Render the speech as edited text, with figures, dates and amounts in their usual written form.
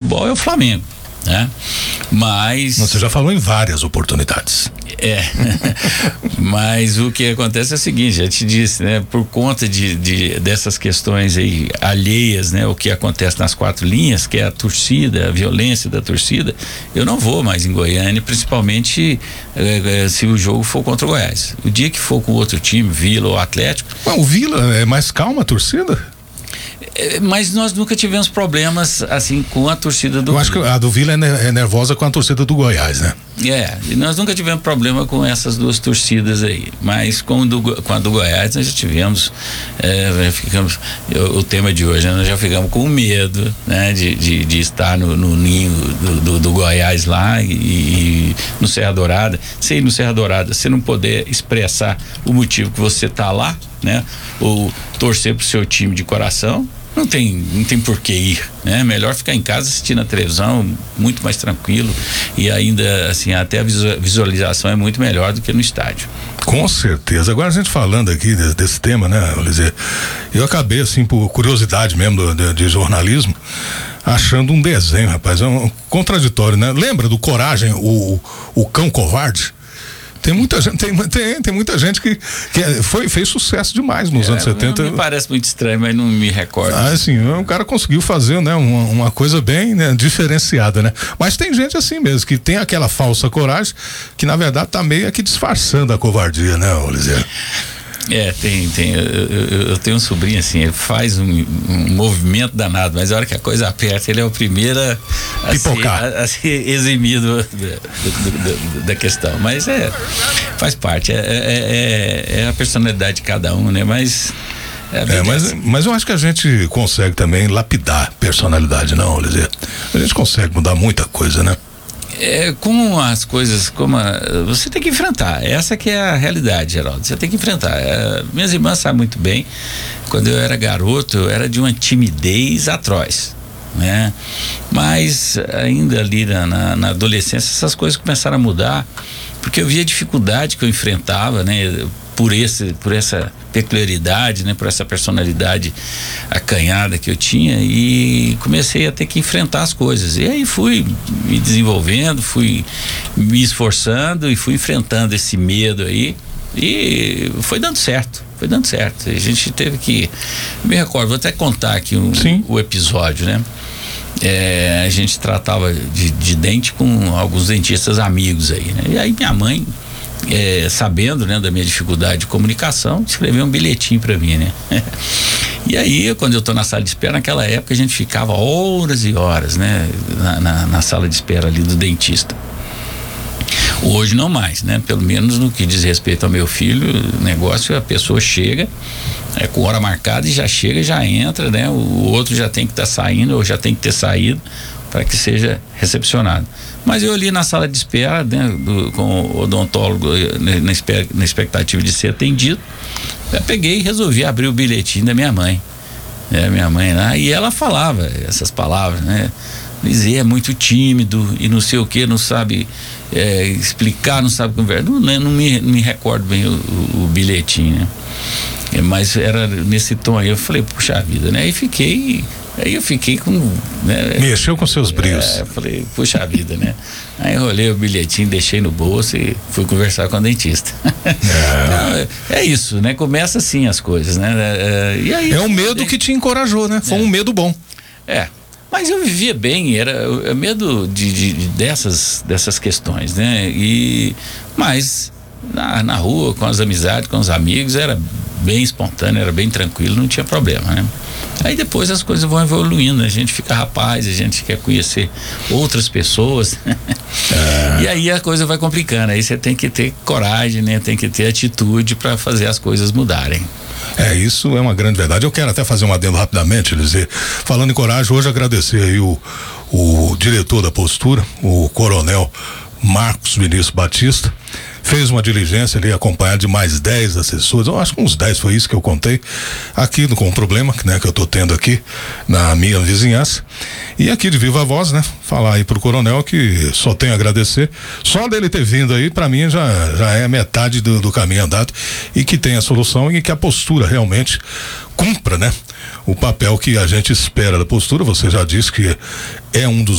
futebol é o Flamengo, né? Mas você já falou em várias oportunidades. Mas o que acontece é o seguinte, já te disse, né? Por conta dessas questões aí alheias, né? O que acontece nas 4 linhas, que é a torcida, a violência da torcida, eu não vou mais em Goiânia, principalmente se o jogo for contra o Goiás. O dia que for com outro time, Vila ou Atlético. O Vila é mais calma a torcida? Mas nós nunca tivemos problemas assim com a torcida do Vila. Eu acho que a do Vila é nervosa com a torcida do Goiás, né? E nós nunca tivemos problema com essas 2 torcidas aí, mas com a do Goiás nós já tivemos, o tema de hoje, nós já ficamos com medo, né, de estar no ninho do Goiás lá e no Serra Dourada. Se ir no Serra Dourada, você não poder expressar o motivo que você tá lá, né, ou torcer pro seu time de coração, não tem por que ir, né? Melhor ficar em casa assistindo a televisão, muito mais tranquilo, e ainda assim, até a visualização é muito melhor do que no estádio. Com certeza. Agora a gente falando aqui desse tema, né, Olizier, eu acabei assim, por curiosidade mesmo de jornalismo, achando um desenho, rapaz, é um contraditório, né? Lembra do Coragem, o Cão Covarde? Tem muita gente, tem muita gente que fez sucesso demais nos anos 70. Me parece muito estranho, mas não me recordo. Assim, o cara conseguiu fazer, né, uma coisa bem, né, diferenciada, né? Mas tem gente assim mesmo, que tem aquela falsa coragem, que na verdade tá meio aqui disfarçando a covardia, né, Olizier? Eu tenho um sobrinho assim, ele faz um movimento danado, mas a hora que a coisa aperta, ele é o primeiro a ser eximido da questão, mas faz parte, é a personalidade de cada um, né? Mas eu acho que a gente consegue também lapidar personalidade, não, Olizier? A gente consegue mudar muita coisa, né? Com as coisas, você tem que enfrentar, essa que é a realidade, Geraldo, você tem que enfrentar. Minhas irmãs sabem muito bem, quando eu era garoto, eu era de uma timidez atroz, né? Mas ainda ali na adolescência, essas coisas começaram a mudar, porque eu via a dificuldade que eu enfrentava, né? Por essa peculiaridade, né? Por essa personalidade acanhada que eu tinha, e comecei a ter que enfrentar as coisas, e aí fui me desenvolvendo, fui me esforçando e fui enfrentando esse medo aí, e foi dando certo. A gente teve que, me recordo, vou até contar aqui o episódio, né? A gente tratava de dente com alguns dentistas amigos aí, né? E aí minha mãe, sabendo, né, da minha dificuldade de comunicação, escreveu um bilhetinho para mim, né? E aí, quando eu tô na sala de espera, naquela época a gente ficava horas e horas, né, na sala de espera ali do dentista. Hoje não mais, né? Pelo menos no que diz respeito ao meu filho, o negócio, a pessoa chega com hora marcada e já chega, já entra, né? O outro já tem que estar saindo ou já tem que ter saído para que seja recepcionado. Mas eu ali na sala de espera, né, com o odontólogo na expectativa de ser atendido, eu peguei e resolvi abrir o bilhetinho da minha mãe, minha mãe lá, e ela falava essas palavras, né? Dizia, é muito tímido e não sei o que, não sabe explicar, não sabe conversar, não me recordo bem o bilhetinho, né? Mas era nesse tom aí, eu falei, puxa vida, né? Aí eu fiquei com, né? Mexeu com seus brios. Eu falei, puxa vida, né? Aí enrolei o bilhetinho, deixei no bolso e fui conversar com a dentista. Então, é isso, né? Começa assim as coisas, né? E aí, é um medo que te encorajou, né? Foi um medo bom. Mas eu vivia bem, era medo dessas questões, né? Mas na rua, com as amizades, com os amigos, era bem espontâneo, era bem tranquilo, não tinha problema, né? Aí depois as coisas vão evoluindo, a gente fica rapaz, a gente quer conhecer outras pessoas, e aí a coisa vai complicando, aí você tem que ter coragem, né? Tem que ter atitude para fazer as coisas mudarem. Isso é uma grande verdade. Eu quero até fazer um adendo rapidamente, Elizier. Falando em coragem, hoje agradecer aí o diretor da Postura, o coronel Marcos Vinícius Batista. Fez uma diligência ali acompanhado de mais 10 assessores, eu acho que uns 10 foi isso que eu contei aqui com o problema, né, que eu tô tendo aqui na minha vizinhança, e aqui de viva voz, né, falar aí pro coronel que só tenho a agradecer, só dele ter vindo aí pra mim já é metade do caminho andado, e que tenha solução e que a Postura realmente cumpra, né, o papel que a gente espera da Postura. Você já disse que é um dos